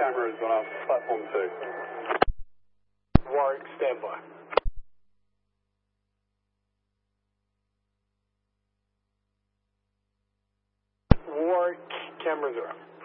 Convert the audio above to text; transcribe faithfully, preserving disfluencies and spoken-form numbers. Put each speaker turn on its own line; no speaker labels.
cameras on our platform two.
Warwick, stand by. Warwick, cameras are up.